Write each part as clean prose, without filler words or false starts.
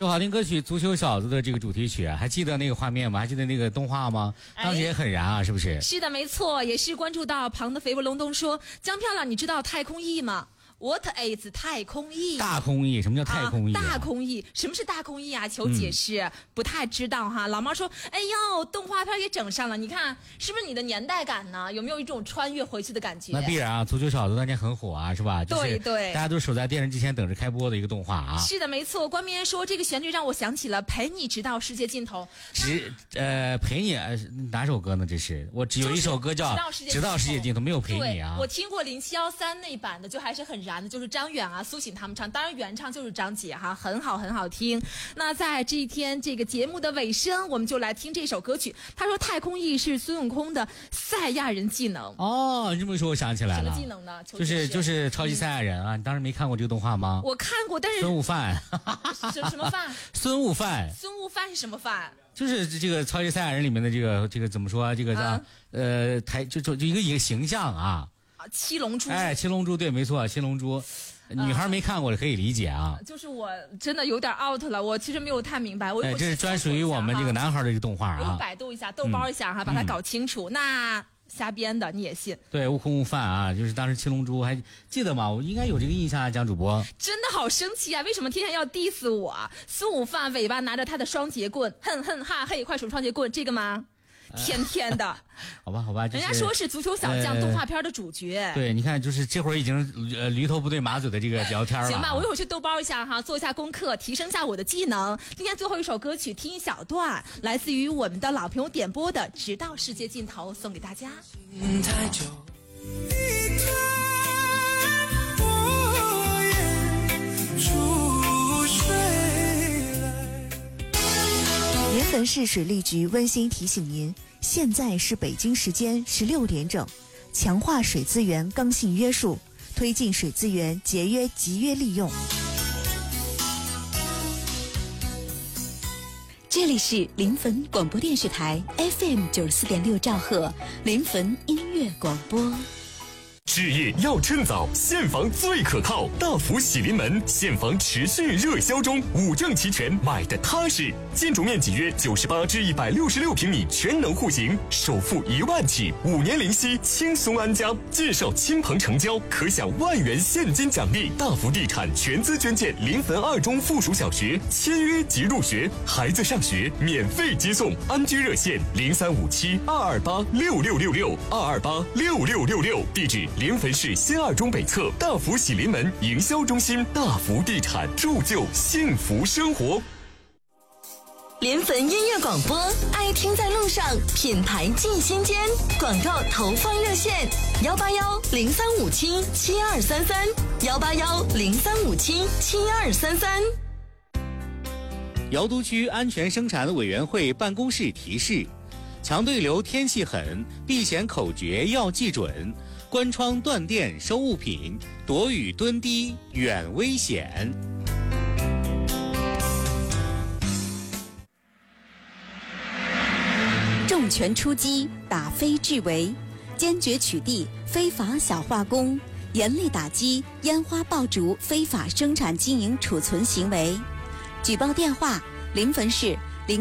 这好听歌曲《足球小子》的这个主题曲，还记得那个画面吗？还记得那个动画吗？当时也很燃啊，是不是？ 是的，没错，也是关注到旁的肥不隆咚说，江漂亮，你知道太空翼吗？What is 太空翼？ 大空翼，什么叫太空翼？ 大空翼，什么是大空翼啊？求解释，不太知道哈。老猫说，哎呦，动画片也整上了，你看是不是你的年代感呢？有没有一种穿越回去的感觉？ 那必然啊，足球小子当年很火啊，是吧？ 对对， 大家都守在电视机前等着开播的一个动画啊。 是的，没错。关明说这个旋律让我想起了陪你直到世界尽头。 陪你哪首歌呢？这是我只有一首歌叫直到世界尽头，没有陪你啊。 我听过0713那版的，就还是很燃的，就是张远啊、苏醒他们唱，当然原唱就是张杰哈，很好很好听。那在这一天这个节目的尾声，我们就来听这首歌曲。他说太空翼是孙悟空的赛亚人技能。 哦，你这么一说我想起来了， 什么技能呢？ 就是超级赛亚人啊！你当时没看过这个动画吗？ 我看过，但是孙悟饭什么饭？ 孙悟饭是什么饭？ 就是这个超级赛亚人里面的这个怎么说啊？这个叫就一个形象啊。 七龙珠， 七龙珠，对，没错，七龙珠。女孩没看过可以理解啊。 就是我真的有点 out 了，我其实没有太明白。 这是专属于我们这个男孩的一个动画啊。 我百度一下，豆包一下哈，把它搞清楚。那瞎编的你也信？对， 悟空悟饭啊，就是当时七龙珠，还记得吗？我应该有这个印象啊，蒋主播。 真的好生气啊！为什么天天要 diss 我？孙悟饭尾巴拿着他的双节棍，哼哼哈嘿，快数双节棍，这个吗？天天的， 好吧， 人家说是足球小将动画片的主角。 对，你看，就是这会儿已经驴头不对马嘴的这个聊天了。 行吧，我一会儿去豆包一下哈，做一下功课，提升一下我的技能。今天最后一首歌曲，听一小段，来自于我们的老朋友点播的《直到世界尽头》，送给大家。 太久临汾市水利局温馨提醒您，现在是北京时间16点整，强化水资源刚性约束，推进水资源节约集约利用。 这里是临汾广播电视台 FM 94.6兆赫，临汾音乐广播。 置业要趁早，现房最可靠。大福喜临门，现房持续热销中，5证齐全，买的踏实。建筑面积约98至166平米，全能户型，首付1万起，5年零息，轻松安家。介绍亲朋成交，可享1万元现金奖励。大福地产全资捐建临汾2中附属小学，签约即入学，孩子上学免费接送。安居热线035722826666，22866666，地址临汾市新2中北侧大福喜临门营销中心。大福地产，铸就幸福生活。 临汾音乐广播，爱听在路上，品牌进心间。广告投放热线：18103577233，18103577233。 瑶都区安全生产委员会办公室提示：强对流天气狠，避险口诀要记准。关窗断电收物品，躲雨蹲低远危险。 重拳出击，打非治为，坚决取缔非法小化工，严厉打击烟花爆竹非法生产经营储存行为。举报电话：临汾市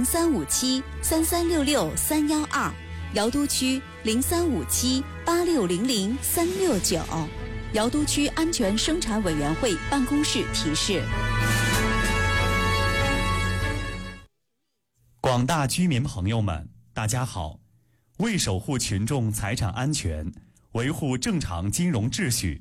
035733663123，瑶都区035786000369。瑶都区安全生产委员会办公室提示。 广大居民朋友们，大家好。为守护群众财产安全，维护正常金融秩序，